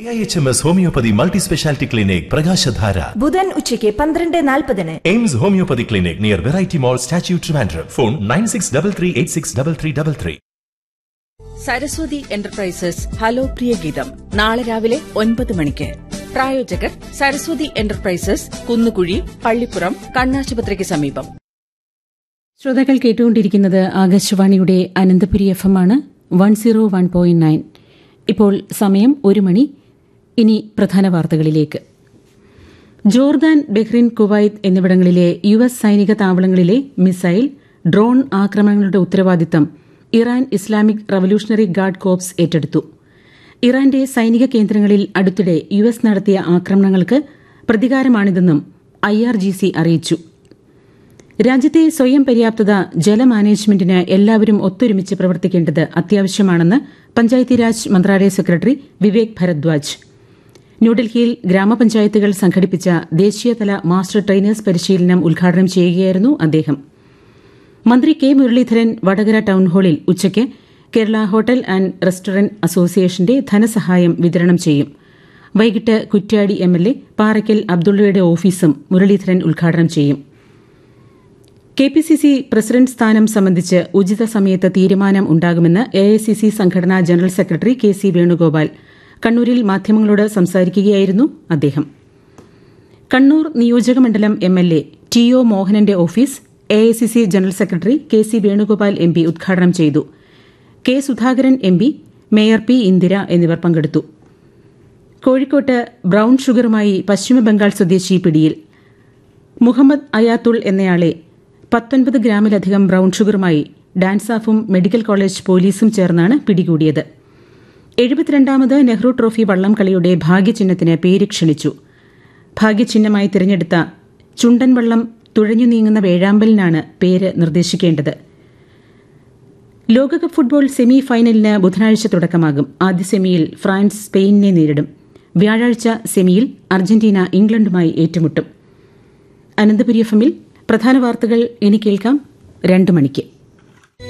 AIHMS homeopathy multi speciality clinic പ്രകാശധാര ബുധൻ ഉച്ചയ്ക്ക് 12:40. AIIMS homeopathy clinic near variety മോൾ statue Trivandrum. Phone 9633863333. Saraswati enterprises hello പ്രിയ ഗീതം നാളെ രാവിലെ 9 മണിക്ക്. പ്രായോജകർ സരസ്വതി എന്റർപ്രൈസസ്, കുന്നുകുഴി, പള്ളിപ്പുറം, കണ്ണാശുപത്രിക്ക് സമീപം. ശ്രോതാക്കൾ കേട്ടുകൊണ്ടിരിക്കുന്നത് ആകാശവാണിയുടെ അനന്തപുരി FM ആണ് 101.9. ഇപ്പോൾ സമയം 1 മണി. ഇനി പ്രധാന വാർത്തകളിലേക്ക്. ജോർദാൻ, ബഹ്റിൻ, കുവൈത്ത് എന്നിവിടങ്ങളിലെ US സൈനിക താവളങ്ങളിലെ മിസൈൽ, ഡ്രോൺ ആക്രമണങ്ങളുടെ ഉത്തരവാദിത്തം Iran Islamic revolutionary guard corps ഏറ്റെടുത്തു. ഇറാന്റെ സൈനിക കേന്ദ്രങ്ങളിൽ അടുത്തിടെ US നടത്തിയ ആക്രമണങ്ങൾക്ക് പ്രതികാരമാണിതെന്നും IRGC അറിയിച്ചു. രാജ്യത്തെ സ്വയം പര്യാപ്തത, ജലമാനേജ്മെന്റിന് എല്ലാവരും ഒത്തൊരുമിച്ച് പ്രവർത്തിക്കേണ്ടത് അത്യാവശ്യമാണെന്ന് പഞ്ചായത്തി രാജ് മന്ത്രാലയ സെക്രട്ടറി വിവേക് ഭരദ്വാജ്. ന്യൂഡൽഹിയിൽ ഗ്രാമപഞ്ചായത്തുകൾ സംഘടിപ്പിച്ച ദേശീയതല മാസ്റ്റർ ട്രെയിനേഴ്സ് പരിശീലനം ഉദ്ഘാടനം ചെയ്യുകയായിരുന്നു അദ്ദേഹം. മന്ത്രി കെ മുരളീധരൻ വടകര ടൌൺഹാളിൽ ഉച്ചയ്ക്ക് കേരള ഹോട്ടൽ ആന്റ് റെസ്റ്റോറന്റ് അസോസിയേഷന്റെ ധനസഹായം വിതരണം ചെയ്യും. വൈകിട്ട് കുറ്റ്യാടി MLA പാറയ്ക്കൽ അബ്ദുള്ളയുടെ ഓഫീസും മുരളീധരൻ ഉദ്ഘാടനം ചെയ്യും. KPCC പ്രസിഡന്റ് സ്ഥാനം സംബന്ധിച്ച് ഉചിത സമയത്ത് തീരുമാനം ഉണ്ടാകുമെന്ന് AICC സംഘടനാ ജനറൽ സെക്രട്ടറി KC വേണുഗോപാൽ കണ്ണൂരിൽ മാധ്യമങ്ങളോട് സംസാരിക്കുകയായിരുന്നു അദ്ദേഹം. കണ്ണൂർ നിയോജകമണ്ഡലം MLA TO മോഹനന്റെ office AICC general secretary KC Venugopal MP ഉദ്ഘാടനം ചെയ്തു. K Sudhakaran MP, mayor P Indira എന്നിവർ പങ്കെടുത്തു. കോഴിക്കോട്ട് ബ്രൌൺ ഷുഗറുമായി പശ്ചിമബംഗാൾ സ്വദേശി പിടിയിൽ. മുഹമ്മദ് അയാത്തുൾ എന്നയാളെ 19 ഗ്രാമിലധികം ബ്രൌൺ ഷുഗറുമായി ഡാൻസാഫും മെഡിക്കൽ കോളേജ് പോലീസും ചേർന്നാണ് പിടികൂടിയത്. 72ാമത് നെഹ്റു ട്രോഫി വള്ളംകളിയുടെ ഭാഗ്യചിഹ്നത്തിന് പേര് ക്ഷണിച്ചു. ഭാഗ്യചിഹ്നമായി തിരഞ്ഞെടുത്ത ചുണ്ടൻ വള്ളം തുഴഞ്ഞു നീങ്ങുന്ന വേഴാമ്പലിനാണ് പേര് നിർദ്ദേശിക്കേണ്ടത്. ലോകകപ്പ് ഫുട്ബോൾ സെമി ഫൈനലിന് ബുധനാഴ്ച തുടക്കമാകും. ആദ്യ സെമിയിൽ ഫ്രാൻസ് സ്പെയിനിനെ നേരിടും. വ്യാഴാഴ്ച സെമിയിൽ അർജന്റീന ഇംഗ്ലണ്ടുമായി ഏറ്റുമുട്ടും. അനന്തപുരി FM-ൽ പ്രധാന വാർത്തകൾ ഇനി കേൾക്കാം 2 മണിക്ക്.